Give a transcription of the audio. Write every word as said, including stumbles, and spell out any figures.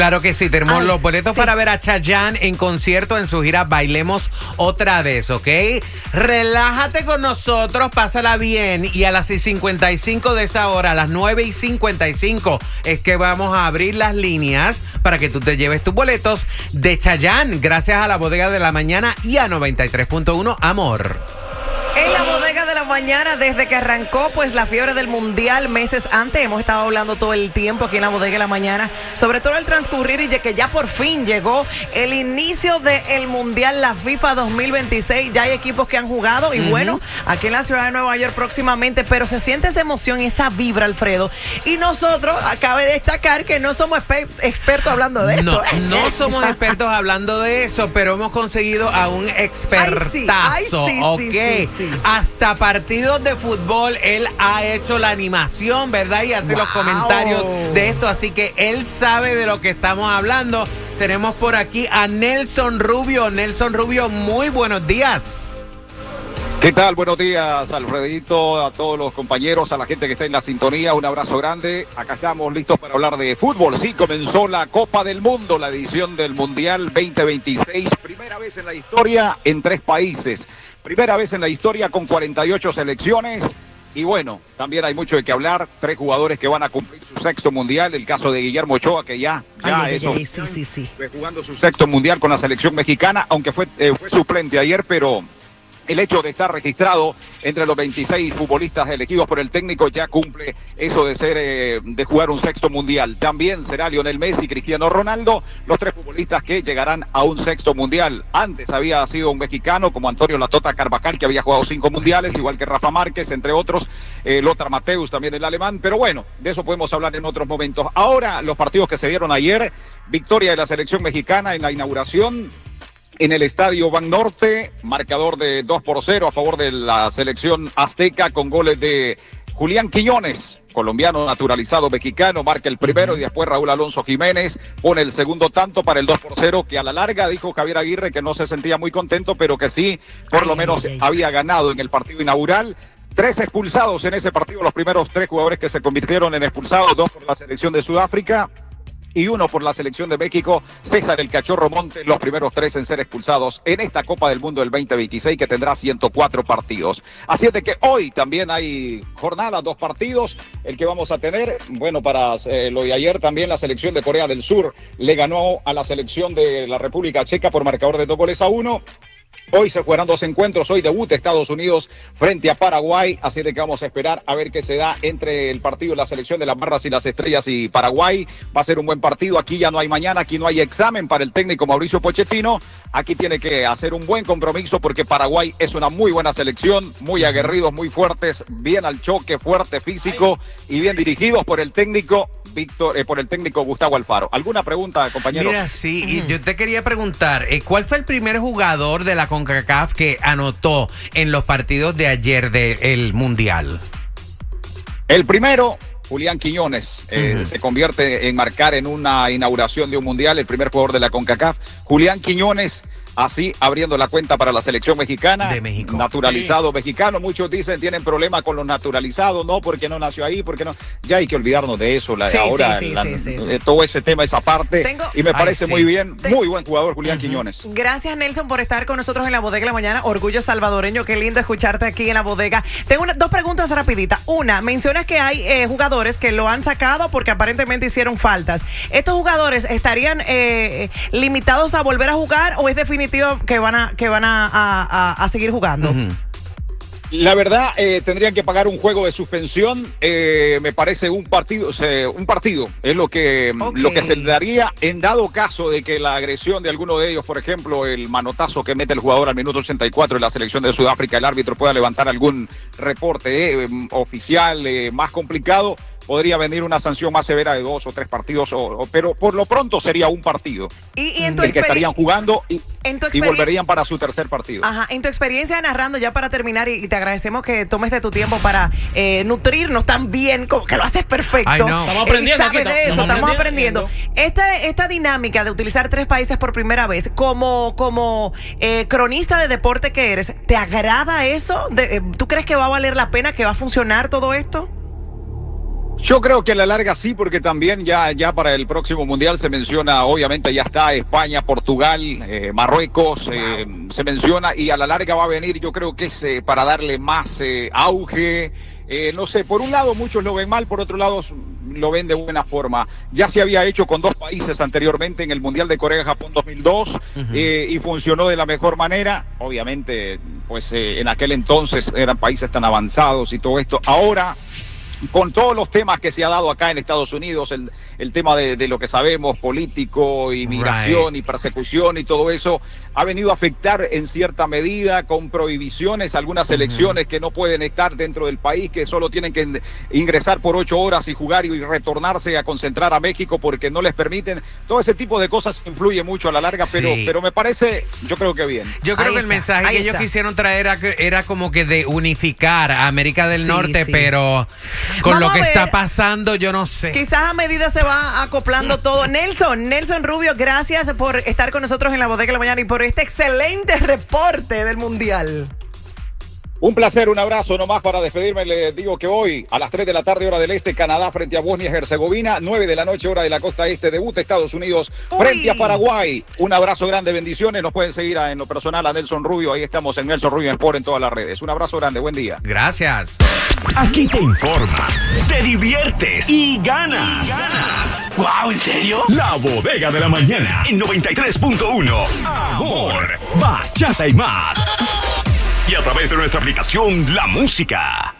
Claro que sí, tenemos Ay, los boletos sí. para ver a Chayanne en concierto en su gira Bailemos Otra Vez, ¿ok? Relájate con nosotros, pásala bien. Y a las seis cincuenta y cinco de esta hora, a las nueve y cincuenta y cinco, es que vamos a abrir las líneas para que tú te lleves tus boletos de Chayanne, gracias a la Bodega de la Mañana y a noventa y tres punto uno Amor. En la Bodega de la Mañana, desde que arrancó pues la fiebre del Mundial meses antes, hemos estado hablando todo el tiempo aquí en la Bodega de la Mañana, sobre todo el transcurrir y de que ya por fin llegó el inicio del Mundial, la FIFA dos mil veintiséis. Ya hay equipos que han jugado y uh-huh. bueno, aquí en la ciudad de Nueva York próximamente, pero se siente esa emoción y esa vibra, Alfredo. Y nosotros, acabe de destacar que no somos exper- expertos hablando de no, esto. No somos expertos hablando de eso, pero hemos conseguido a un expertazo, ay, sí, ay, sí, ¿ok? Sí, sí, sí. Hasta partidos de fútbol él ha hecho la animación, ¿verdad? Y hace wow. los comentarios de esto, así que él sabe de lo que estamos hablando. Tenemos por aquí a Nelson Rubio. Nelson Rubio, muy buenos días. ¿Qué tal? Buenos días, Alfredito, a todos los compañeros, a la gente que está en la sintonía, un abrazo grande. Acá estamos listos para hablar de fútbol. Sí, comenzó la Copa del Mundo, la edición del Mundial veinte veintiséis, primera vez en la historia en tres países. Primera vez en la historia con cuarenta y ocho selecciones. Y bueno, también hay mucho de qué hablar. Tres jugadores que van a cumplir su sexto mundial. El caso de Guillermo Ochoa, que ya, ya ay, es ay, sí, sí, sí. jugando su sexto mundial con la selección mexicana, aunque fue, eh, fue suplente ayer, pero el hecho de estar registrado entre los veintiséis futbolistas elegidos por el técnico ya cumple eso de ser eh, de jugar un sexto mundial. También será Lionel Messi y Cristiano Ronaldo, los tres futbolistas que llegarán a un sexto mundial. Antes había sido un mexicano como Antonio Latota Carvajal, que había jugado cinco mundiales, igual que Rafa Márquez, entre otros, eh, Lothar Matthäus, también el alemán, pero bueno, de eso podemos hablar en otros momentos. Ahora, los partidos que se dieron ayer, victoria de la selección mexicana en la inauguración en el estadio Banorte, marcador de dos por cero a favor de la selección azteca con goles de Julián Quiñones, colombiano naturalizado mexicano, marca el primero, uh-huh. y después Raúl Alonso Jiménez pone el segundo tanto para el dos por cero, que a la larga dijo Javier Aguirre que no se sentía muy contento, pero que sí, por lo menos había ganado en el partido inaugural. Tres expulsados en ese partido, los primeros tres jugadores que se convirtieron en expulsados, dos por la selección de Sudáfrica y uno por la selección de México, César el Cachorro Montes, los primeros tres en ser expulsados en esta Copa del Mundo del veinte veintiséis, que tendrá ciento cuatro partidos. Así es de que hoy también hay jornada, dos partidos, el que vamos a tener, bueno, para eh, lo de ayer también la selección de Corea del Sur le ganó a la selección de la República Checa por marcador de dos goles a uno. Hoy se jugarán dos encuentros, hoy debut Estados Unidos frente a Paraguay, así de que vamos a esperar a ver qué se da entre el partido de la selección de las Barras y las Estrellas y Paraguay. Va a ser un buen partido, aquí ya no hay mañana, aquí no hay examen para el técnico Mauricio Pochettino, aquí tiene que hacer un buen compromiso porque Paraguay es una muy buena selección, muy aguerridos, muy fuertes, bien al choque, fuerte físico y bien dirigidos por el técnico Víctor, eh, por el técnico Gustavo Alfaro. ¿Alguna pregunta, compañero? Mira, sí, y yo te quería preguntar, eh, ¿cuál fue el primer jugador de la CONCACAF que anotó en los partidos de ayer del Mundial? El primero, Julián Quiñones, eh, uh-huh. se convierte en marcar en una inauguración de un Mundial, el primer jugador de la CONCACAF. Julián Quiñones, así abriendo la cuenta para la selección mexicana, de México, naturalizado sí. mexicano. Muchos dicen tienen problema con los naturalizados, no, porque no nació ahí, porque no, ya hay que olvidarnos de eso, la, sí, ahora sí, sí, la, sí, sí, sí. Eh, todo ese tema, esa parte, Tengo... y me parece Ay, sí. muy bien, Tengo... muy buen jugador Julián uh-huh. Quiñones. Gracias, Nelson, por estar con nosotros en la Bodega de la Mañana, orgullo salvadoreño, qué lindo escucharte aquí en la bodega. Tengo una, dos preguntas rapiditas. Una, mencionas que hay eh, jugadores que lo han sacado porque aparentemente hicieron faltas. ¿Estos jugadores estarían eh, limitados a volver a jugar o es definitivo que van a que van a, a, a seguir jugando? Uh-huh. La verdad, eh, tendrían que pagar un juego de suspensión, eh, me parece un partido, o sea, un partido, es lo que, okay. lo que se daría en dado caso de que la agresión de alguno de ellos, por ejemplo, el manotazo que mete el jugador al minuto ochenta y cuatro en la selección de Sudáfrica, el árbitro pueda levantar algún reporte eh, oficial eh, más complicado, podría venir una sanción más severa de dos o tres partidos, o, o, pero por lo pronto sería un partido y, y en tu el que estarían jugando y, en tu y volverían para su tercer partido. Ajá, en tu experiencia narrando, ya para terminar, y, y te agradecemos que tomes de tu tiempo para eh, nutrirnos tan bien, como que lo haces perfecto. Ay, no. Estamos aprendiendo. Eh, sabes Aquí, de eso, estamos estamos aprendiendo. aprendiendo. Esta, esta dinámica de utilizar tres países por primera vez, como, como eh, cronista de deporte que eres, ¿te agrada eso? De, eh, ¿Tú crees que va a valer la pena, que va a funcionar todo esto? Yo creo que a la larga sí, porque también ya, ya para el próximo Mundial se menciona, obviamente ya está España, Portugal, eh, Marruecos, eh, se menciona, y a la larga va a venir, yo creo que es eh, para darle más eh, auge. Eh, no sé, por un lado muchos lo ven mal, por otro lado lo ven de buena forma. Ya se había hecho con dos países anteriormente en el Mundial de Corea-Japón dos mil dos, uh-huh. eh, y funcionó de la mejor manera. Obviamente, pues eh, en aquel entonces eran países tan avanzados y todo esto. Ahora, con todos los temas que se ha dado acá en Estados Unidos, el, el tema de, de lo que sabemos, político, inmigración right. y persecución y todo eso, ha venido a afectar en cierta medida con prohibiciones algunas elecciones uh-huh. que no pueden estar dentro del país, que solo tienen que ingresar por ocho horas y jugar y retornarse a concentrar a México porque no les permiten. Todo ese tipo de cosas influye mucho a la larga, sí. pero, pero me parece, yo creo que bien. Yo creo ahí que el está, mensaje que está. ellos quisieron traer era, era como que de unificar a América del sí, Norte, sí. pero con Vamos lo que ver. está pasando, yo no sé. Quizás a medida se va acoplando todo. Nelson, Nelson Rubio, gracias por estar con nosotros en la Bodega de la Mañana y por este excelente reporte del Mundial. Un placer, un abrazo nomás para despedirme. Les digo que hoy a las tres de la tarde hora del este, Canadá frente a Bosnia y Herzegovina, nueve de la noche hora de la costa este, debuta Estados Unidos frente Uy. a Paraguay. Un abrazo grande, bendiciones. Nos pueden seguir a, en lo personal a Nelson Rubio. Ahí estamos en Nelson Rubio Sport en todas las redes. Un abrazo grande, buen día. Gracias. Aquí te informas, te diviertes y ganas. Y ganas. ¡Wow! ¿En serio? La Bodega de la Mañana en noventa y tres punto uno. Amor, bachata y más. Y a través de nuestra aplicación La Música.